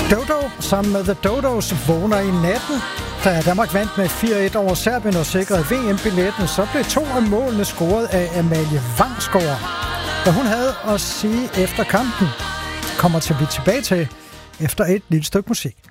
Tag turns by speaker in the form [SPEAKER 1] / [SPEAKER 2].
[SPEAKER 1] Dodo sammen med The Dodos vågner i natten. Da Danmark vandt med 4-1 over Serbien og sikrede VM-billetten, så blev 2 af målene scoret af Amalie Vangsgaard. Hvad hun havde at sige efter kampen, kommer vi tilbage til efter et lille stykke musik.